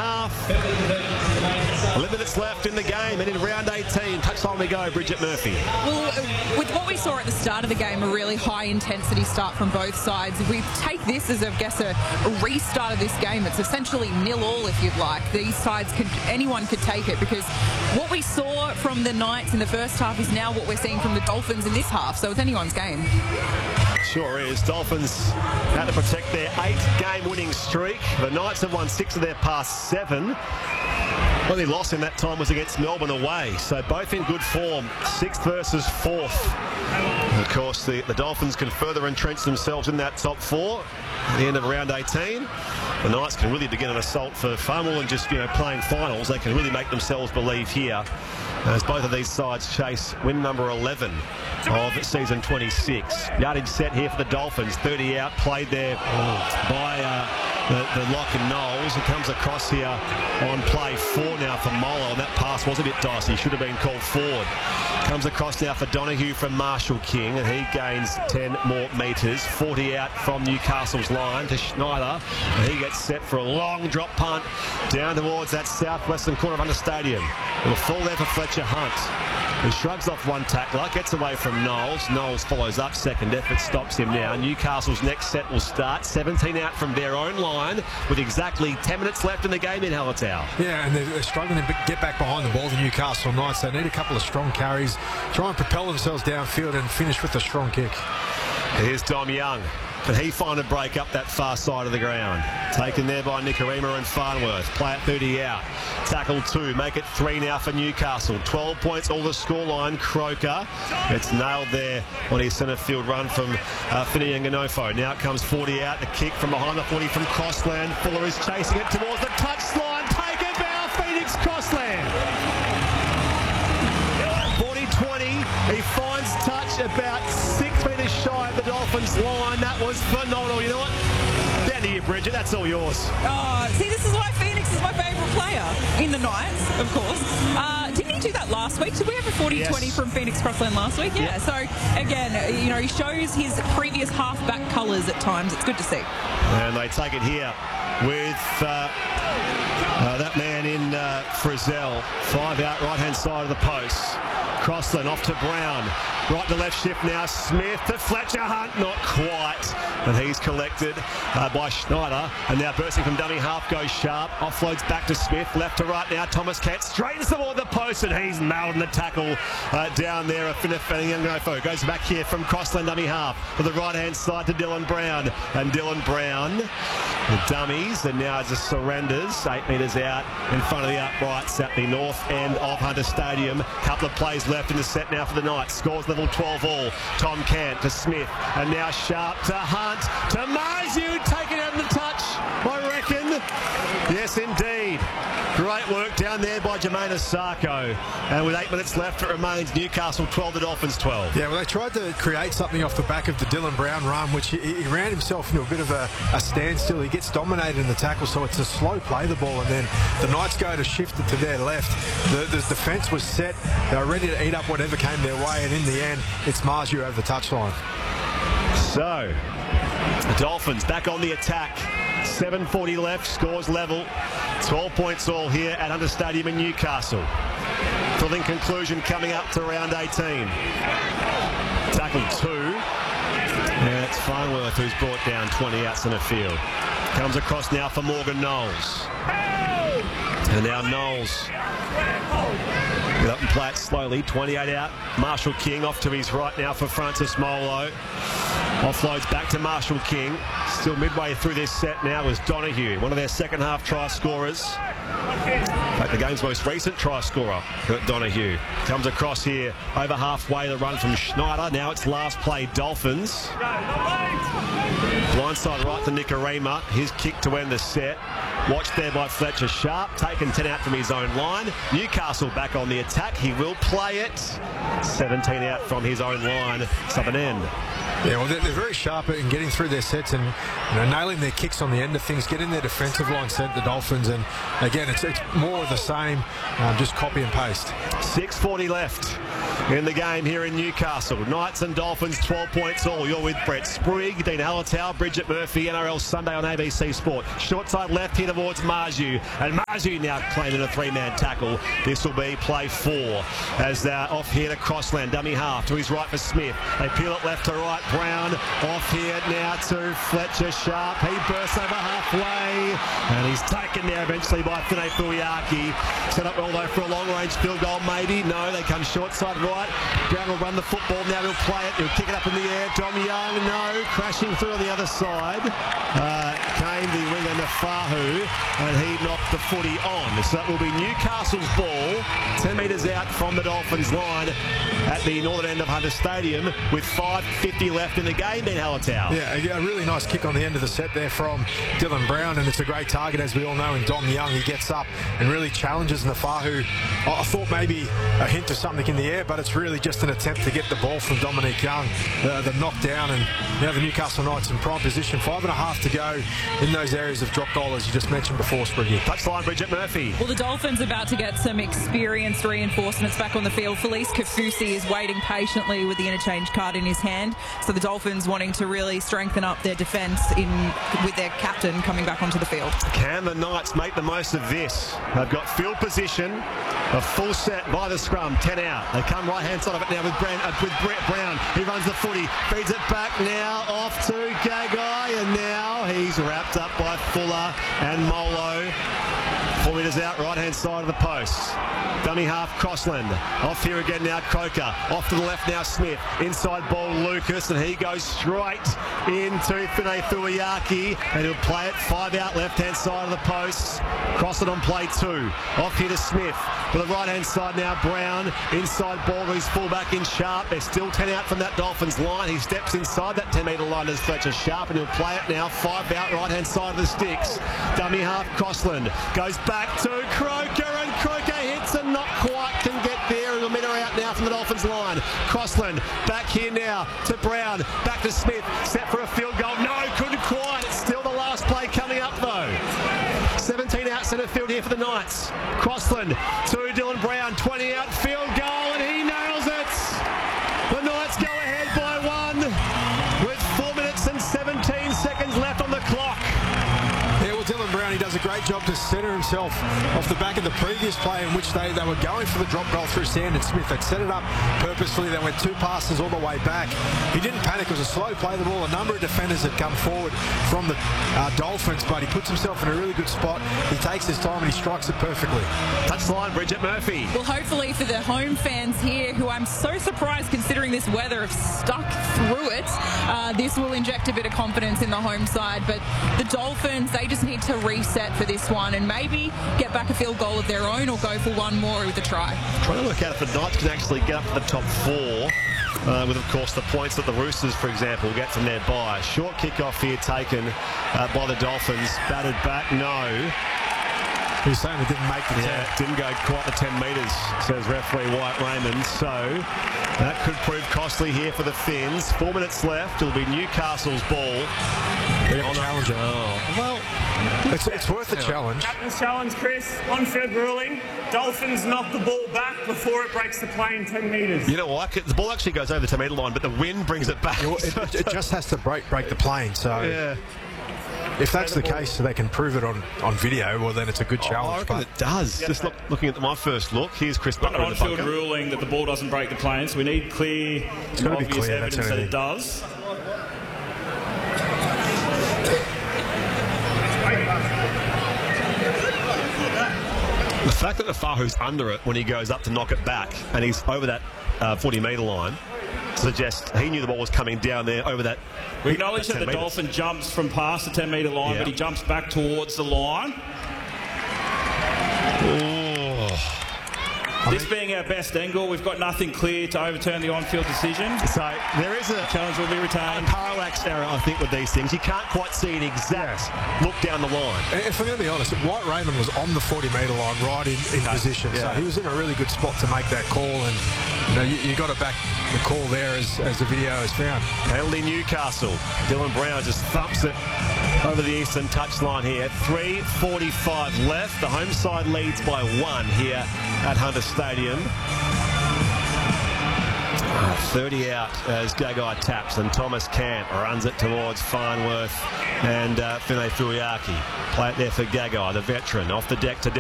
half. 11 minutes left in the game, and in round 18, touch time we go, Bridget Murphy. Well, with what we saw at the start of the game, a really high-intensity start from both sides. If we take this as, I guess, a restart of this game, it's essentially 0-0, if you'd like. These sides, anyone could take it, because what we saw from the Knights in the first half is now what we're seeing from the Dolphins in this half, so it's anyone's game. Sure is. Dolphins had to protect their 8-game winning streak. The Knights have won 6 of their past 7. Only loss in that time was against Melbourne away, so both in good form, 6th versus 4th. And of course, the Dolphins can further entrench themselves in that top 4 at the end of round 18. The Knights can really begin an assault for far more than just playing finals. They can really make themselves believe here, as both of these sides chase win number 11 of season 26. Yardage set here for the Dolphins, 30 out, played there by the lock and Knowles. He comes across here on play 4 now for Molo, and that pass was a bit dicey, should have been called forward. Comes across now for Donoghue from Marshall King, and he gains 10 more metres. 40 out from Newcastle's line to Schneider, and he gets set for a long drop punt down towards that southwestern corner of Hunter Stadium. It'll fall there for Fletcher Hunt, who shrugs off one tackler, gets away from Knowles. Knowles follows up, second effort stops him now. Newcastle's next set will start. 17 out from their own line with exactly 10 minutes left in the game in Hallertau. Yeah, and they're struggling to get back behind the ball, the Newcastle Knights. They need a couple of strong carries, try and propel themselves downfield and finish with a strong kick. Here's Dom Young. Can he find a break up that far side of the ground? Taken there by Nicarima and Farnworth. Play at 30 out. Tackle 2. Make it 3 now for Newcastle. 12 points, all the scoreline. Croker. It's nailed there on his centre field run from Finney and Ganofo. Now it comes 40 out. The kick from behind the 40 from Crossland. Fuller is chasing it towards the touchline. Taken by Phoenix Crossland. 40-20. He finds touch about 6 metres shy of the Dolphins line. That was phenomenal. You know what? Down to you, Bridget. That's all yours. See, this is why Phoenix is my favourite player in the Knights, of course. Didn't he do that last week? Did we have a 40-20 from Phoenix Crossland last week? Yeah. So, again, he shows his previous halfback colours at times. It's good to see. And they take it here with that man in Frizzell. 5 out, right-hand side of the post. Crossland off to Brown. Right to left shift now. Smith to Fletcher Hunt. Not quite. And he's collected by Schneider. And now bursting from dummy half goes Sharp. Offloads back to Smith. Left to right now. Thomas Kent straightens toward the post, and he's nailed in the tackle down there. Finney goes back here from Crossland dummy half to the right-hand side to Dylan Brown. And Dylan Brown, the dummies, and now just surrenders 8 metres out in front of the uprights at the north end of Hunter Stadium. Couple of plays left in the set now for the Knights. Scores level 12 all. Tom Cant to Smith, and now Sharp to Hunt to Marzu, taken out of the touch, I reckon. Yes, indeed. Great work down there by Jermaine Asako. And with 8 minutes left, it remains Newcastle 12, the Dolphins 12. Yeah, well, they tried to create something off the back of the Dylan Brown run, which he ran himself into a bit of a standstill. He gets dominated in the tackle, so it's a slow play the ball, and then the Knights go to shift it to their left. The defence was set. They were ready to eat up whatever came their way, and in the end, it's Marzu over the touchline. So, the Dolphins back on the attack. 7:40 left, scores level. 12 points all here at Hunter Stadium in Newcastle. Thrilling conclusion coming up to round 18. Tackle 2. And it's Farnworth who's brought down 20 out centre field. Comes across now for Morgan Knowles. And now Knowles. Get up and play it slowly. 28 out. Marshall King off to his right now for Francis Molo. Offloads back to Marshall King. Still midway through this set now is Donoghue, one of their second half try scorers. In fact, the game's most recent try scorer, Donoghue. Comes across here over halfway, the run from Schneider. Now it's last play Dolphins. Blindside right to Nicarima. His kick to end the set. Watched there by Fletcher Sharp. Taken 10 out from his own line. Newcastle back on the attack. He will play it. 17 out from his own line. Southern end. Yeah, well, they're very sharp in getting through their sets and nailing their kicks on the end of things, getting their defensive line set, the Dolphins, and again, it's more of the same, just copy and paste. 6:40 left in the game here in Newcastle. Knights and Dolphins, 12 points all. You're with Brett Sprigg, Dean Hallertau, Bridget Murphy, NRL Sunday on ABC Sport. Short side left here to towards Marju, and Marju now claiming a three-man tackle. This will be play 4 as they're off here to Crossland, dummy half to his right for Smith. They peel it left to right. Brown off here now to Fletcher Sharp. He bursts over halfway, and he's taken now eventually by Fine Fuiaki. Set up well though for a long-range field goal, maybe. No, they come short side right. Brown will run the football now. He'll play it. He'll kick it up in the air. Dom Young, no, crashing through on the other side. Came the winger Nafahu, and he knocked the footy on. So that will be Newcastle's ball, 10 metres out from the Dolphins line at the northern end of Hunter Stadium with 5:50 left in the game. Ben Hallertau. Yeah, a really nice kick on the end of the set there from Dylan Brown, and it's a great target, as we all know, in Dom Young. He gets up and really challenges Nafahu. I thought maybe a hint of something in the air, but it's really just an attempt to get the ball from Dominic Young. The knockdown, and now the Newcastle Knights in prime position. 5.5 to go in those areas of drop goal, as you just mentioned before, Spriggy. Touchline, Bridget Murphy. Well, the Dolphins about to get some experienced reinforcements back on the field. Felice Kafusi is waiting patiently with the interchange card in his hand. So the Dolphins wanting to really strengthen up their defence with their captain coming back onto the field. Can the Knights make the most of this? They've got field position, a full set by the scrum, 10 out. They come right-hand side of it now with Brett Brown. He runs the footy, feeds it back now off to Gagai, and now he's wrapped up by Fuller and Molo. 4 metres out, right-hand side of the post. Dummy half, Crossland. Off here again now, Croker. Off to the left now, Smith. Inside ball, Lucas, and he goes straight into Fine Fuiaki, and he'll play it 5 out, left-hand side of the post. Cross it on play 2. Off here to Smith. To the right-hand side now, Brown. Inside ball, he's fullback in Sharp. They're still 10 out from that Dolphins line. He steps inside that 10-metre line as Fletcher Sharp, and he'll play it now 5 out, right-hand side of the sticks. Dummy half, Crossland. Goes back to Croker, and Croker hits and not quite can get there. And a minute out now from the Dolphins line. Crossland back here now to Brown, back to Smith, set for a field goal. No, couldn't quite. It's still the last play coming up though. 17 out centre field here for the Knights. Crossland to Dylan Brown, 20 out, field goal, and he nails it. The Knights go ahead by 1 with 4 minutes and 17 seconds left on the clock. Yeah, well, Dylan Brown, he does a great job to centre himself off the back of the previous play in which they were going for the drop goal through Sandon Smith. They'd set it up purposefully. They went 2 passes all the way back. He didn't panic. It was a slow play the ball. A number of defenders had come forward from the Dolphins, but he puts himself in a really good spot. He takes his time and he strikes it perfectly. Touchline, Bridget Murphy. Well, hopefully for the home fans here, who I'm so surprised considering this weather have stuck through it, this will inject a bit of confidence in the home side. But the Dolphins, they just need to reset for this one and maybe get back a field goal of their own or go for one more with a try. Trying to work out if the Knights can actually get up to the top 4. With, of course, the points that the Roosters, for example, will get from their bye. Short kick-off here taken by the Dolphins. Batted back, no. He's saying it didn't make the 10. Yeah, didn't go quite the 10 metres, says referee Wyatt Raymond. So that could prove costly here for the Finns. 4 minutes left. It'll be Newcastle's ball. They're on challenger. Oh. Well, it's worth a challenge. Captain's challenge, Chris. On-field ruling. Dolphins knock the ball back before it breaks the play in 10 metres. You know what? The ball actually goes over the 10-metre line, but the wind brings it back. It just has to break the plane. So yeah. If that's the case, so they can prove it on video, well, then it's a good challenge. I reckon it does. Yeah, just looking at my first look, here's Chris Butler in the bunker. On-field ruling that the ball doesn't break the plane, so we need clear, obvious evidence that it does. The fact that Nafahu's under it when he goes up to knock it back, and he's over that 40-metre line, suggests he knew the ball was coming down there over that. We acknowledge that the Dolphin jumps from past the 10-metre line, but he jumps back towards the line. This being our best angle, we've got nothing clear to overturn the on-field decision. So there is a challenge will be retained. Parallax error, I think, with these things. You can't quite see an exact look down the line. If I'm going to be honest, Wyatt Raymond was on the 40-metre line, right in position. Yeah. So he was in a really good spot to make that call, and you got to back the call there as the video has found. Penalty Newcastle. Dylan Brown just thumps it over the eastern touchline here. 3:45 left. The home side leads by 1 here at Hunter Stadium. 30 out as Gagai taps, and Thomas Camp runs it towards Farnworth and Finay Furiaki. Play it there for Gagai, the veteran, off the deck to Dylan